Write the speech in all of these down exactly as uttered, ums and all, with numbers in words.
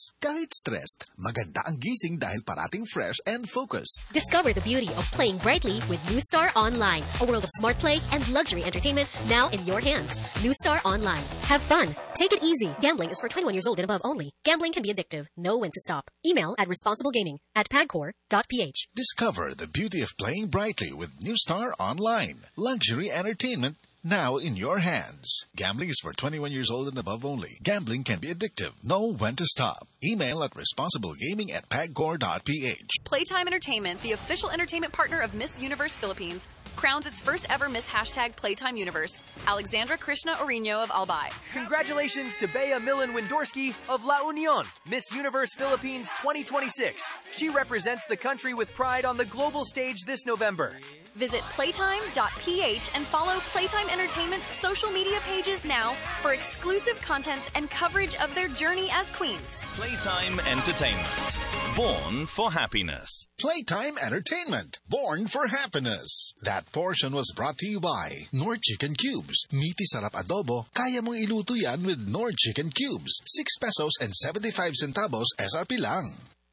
Kahit stressed, maganda ang gising dahil parating fresh and focused. Discover the beauty of playing brightly with New Star Online, a world of smart play and luxury entertainment now in your hands. New Star Online. Have fun. Take it easy. Gambling is for twenty-one years old and above only. Gambling can be addictive. Know when to stop. Email at responsiblegaming at pagcor dot p h. Discover the beauty of playing brightly with New Star Online. Luxury entertainment now in your hands. Gambling is for twenty-one years old and above only. Gambling can be addictive. Know when to stop. Email at responsiblegaming at pagcor dot p h. Playtime Entertainment, the official entertainment partner of Miss Universe Philippines, crowns its first ever Miss Hashtag Playtime Universe, Alexandra Krishna Orino of Albay. Congratulations to Bea Millen Windorski of La Union, Miss Universe Philippines twenty twenty-six. She represents the country with pride on the global stage this November. Visit playtime dot p h and follow Playtime Entertainment's social media pages now for exclusive contents and coverage of their journey as queens. Playtime Entertainment. Born for happiness. Playtime Entertainment. Born for happiness. That portion was brought to you by Nord Chicken Cubes. Meaty sarap adobo. Kaya mong iluto yan with Nord Chicken Cubes. six pesos and seventy-five centavos S R P lang.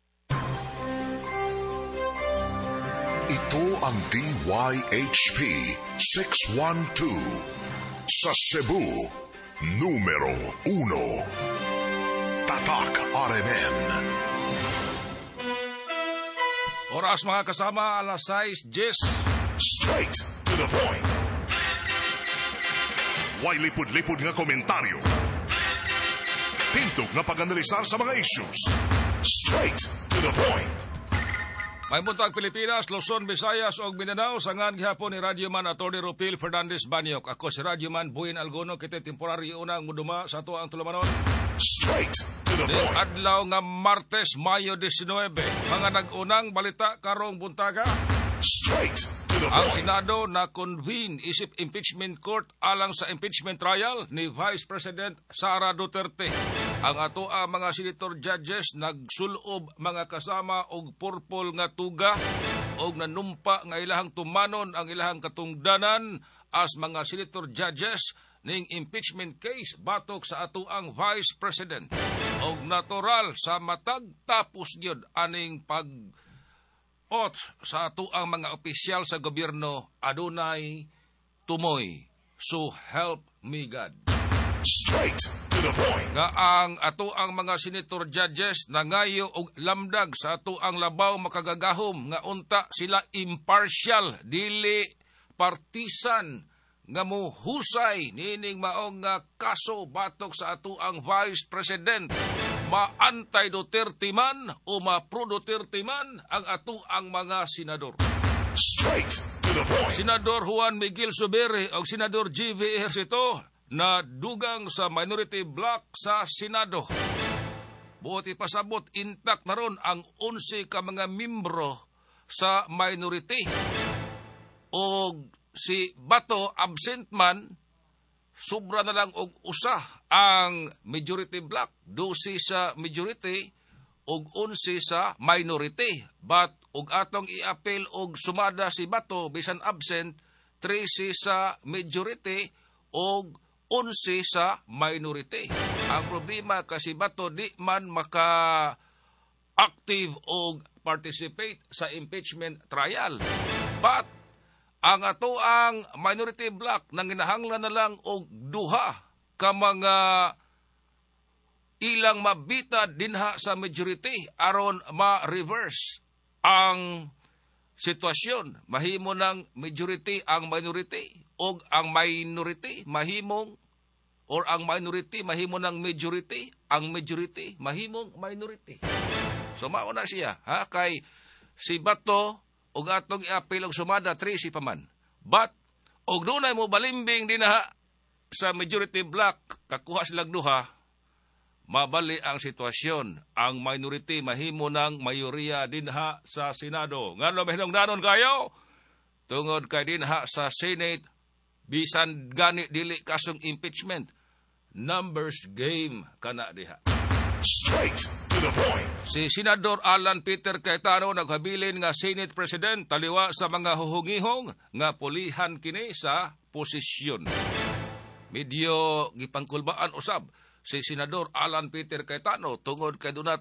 Ito ang D Y H P six one two. Sa Cebu, numero uno. Tatak R M N. Oras mga kasama, alas sais diyes. Straight to the point. Way lipod-lipod nga komentaryo. Tintog nga pag-analisar sa mga issues. Straight to the point. May buntag Pilipinas, Luzon, Visayas o Mindanao, sangan gihapon ni Radyoman Atty. Rupil Fernandez Banyok. Ako si Radyoman Buin Algono, kita temporary unang muduma sa ato ang tulumanon. Straight to the point. Adlaw nga Martes, Mayo nineteen, mga nag-unang balita karong buntaga. Straight to the Ang point. Senado na convene isip impeachment court alang sa impeachment trial ni Vice President Sara Duterte. Ang ato ang mga senator judges nagsulob mga kasama og purple nga tuga og nanumpa nga ilahang tumanon ang ilahang katungdanan as mga senator judges ning impeachment case batok sa ato ang Vice President. Og natural sa matag tapos gyud aning pag ot sa ato ang mga opisyal sa gobyerno adunay tumoy. So help me God. Straight to the point. Nga ang ato ang mga senator judges nangayo og lamdag sa ato ang labaw makagagahom nga unta sila impartial dili partisan nga muhusay nining maong nga kaso batok sa ato ang Vice President. Ma-antay Duterte man o ma-pro Duterte man ang ato ang mga senador. Straight to the point. Senador Juan Miguel Zubiri o Senador G V Ejercito na dugang sa minority bloc sa Senado. Buot ipasabot, intact na ron ang eleven ka mga membro sa minority. O si Bato absent man, sobra na lang og usa ang majority bloc, twelve sa majority og eleven sa minority. But og atong i-appeal og sumada si Bato bisan absent, thirteen sa majority og eleven sa minority. Ang problema kasi Bato di man maka active og participate sa impeachment trial. But ang ato ang minority bloc nang ginahanglan na lang og duha ka mga ilang mabita dinha sa majority aron ma-reverse ang sitwasyon. Mahimo ng majority ang minority og ang minority mahimong or ang minority mahimo ng majority, ang majority mahimong minority. So mao na siya, ha, kay si Bato og atong i-appeal og sumada three si paman. But og dunay mo balimbing dinha sa majority bloc kakuha silang duha, mabali ang sitwasyon. Ang minority mahimo ng mayoriya dinha sa Senado. Ngano mahinungdanon kayo? Tungod kay dinha sa Senate bisan gani dili kasong impeachment. Numbers game kana diha. Straight to the point. Si Senador Alan Peter Cayetano naghabilin nga Senate President taliwa sa mga huhungihong nga pulihan kini sa posisyon. Medyo gipangkulbaan usab si Senador Alan Peter Cayetano tungod kay dunat